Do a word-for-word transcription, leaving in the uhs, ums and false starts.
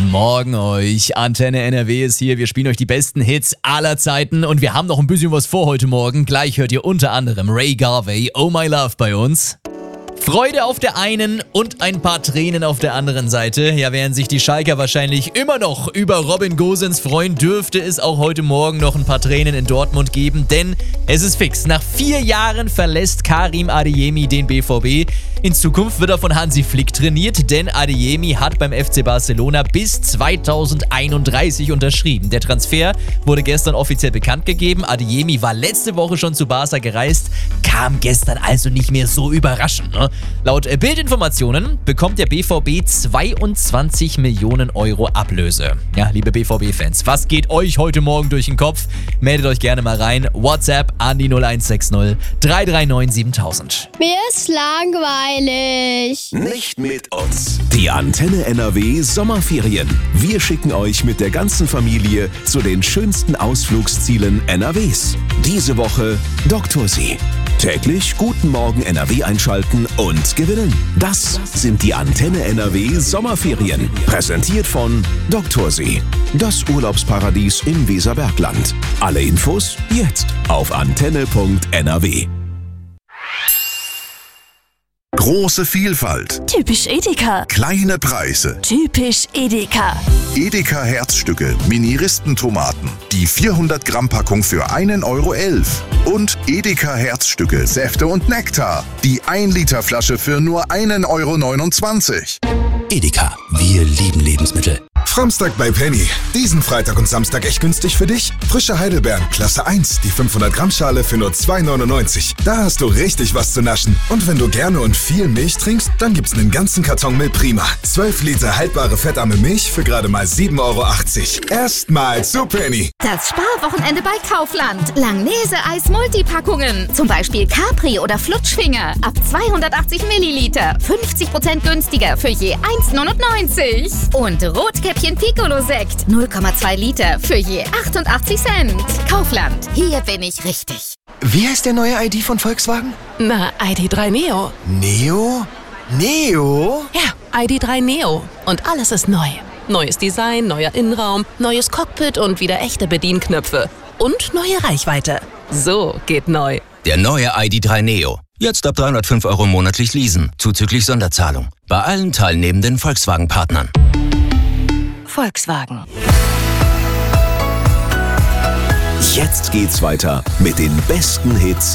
Morgen euch. Antenne N R W ist hier. Wir spielen euch die besten Hits aller Zeiten und wir haben noch ein bisschen was vor heute Morgen. Gleich hört ihr unter anderem Ray Garvey, Oh My Love bei uns. Freude auf der einen und ein paar Tränen auf der anderen Seite. Ja, während sich die Schalker wahrscheinlich immer noch über Robin Gosens freuen, dürfte es auch heute Morgen noch ein paar Tränen in Dortmund geben, denn es ist fix. Nach vier Jahren verlässt Karim Adeyemi den B V B. In Zukunft wird er von Hansi Flick trainiert, denn Adeyemi hat beim F C Barcelona bis zweitausendeinunddreißig unterschrieben. Der Transfer wurde gestern offiziell bekannt gegeben. Adeyemi war letzte Woche schon zu Barca gereist, kam gestern also nicht mehr so überraschend, ne? Laut Bildinformationen bekommt der B V B zweiundzwanzig Millionen Euro Ablöse. Ja, liebe B V B-Fans, was geht euch heute Morgen durch den Kopf? Meldet euch gerne mal rein. WhatsApp an die null eins sechs null drei drei neun siebentausend. Mir ist langweilig. Nicht mit uns. Die Antenne N R W Sommerferien. Wir schicken euch mit der ganzen Familie zu den schönsten Ausflugszielen N R Ws. Diese Woche Doktorsee. Täglich Guten Morgen N R W einschalten und gewinnen. Das sind die Antenne N R W Sommerferien. Präsentiert von Doktorsee. Das Urlaubsparadies im Weserbergland. Alle Infos jetzt auf antenne punkt n r w. Große Vielfalt. Typisch Edeka. Kleine Preise. Typisch Edeka. Edeka Herzstücke, Mini-Ristentomaten. Die vierhundert Gramm Packung für einen Euro elf. Und Edeka Herzstücke, Säfte und Nektar. Die ein Liter Flasche für nur einen Euro neunundzwanzig. Edeka, wir lieben Lebensmittel. Framstag bei Penny. Diesen Freitag und Samstag echt günstig für dich. Frische Heidelbeeren, Klasse eins, die fünfhundert Gramm Schale für nur zwei neunundneunzig. Da hast du richtig was zu naschen. Und wenn du gerne und viel Milch trinkst, dann gibt's einen ganzen Karton Milch Prima. zwölf Liter haltbare fettarme Milch für gerade mal sieben Euro achtzig. Erstmal zu Penny. Das Sparwochenende bei Kaufland. Langnese-Eis Multipackungen. Zum Beispiel Capri oder Flutschfinger. Ab zweihundertachtzig Milliliter. fünfzig Prozent günstiger für je eins neunundneunzig. Und Rotkäppchen Piccolo-Sekt. null Komma zwei Liter für je achtundachtzig Cent. Kaufland. Hier bin ich richtig. Wie heißt der neue I D von Volkswagen? Na, I D drei Neo. Neo? Neo? Ja, I D drei Neo. Und alles ist neu. Neues Design, neuer Innenraum, neues Cockpit und wieder echte Bedienknöpfe. Und neue Reichweite. So geht neu. Der neue I D drei Neo. Jetzt ab dreihundertfünf Euro monatlich leasen, zuzüglich Sonderzahlung. Bei allen teilnehmenden Volkswagen-Partnern. Volkswagen. Jetzt geht's weiter mit den besten Hits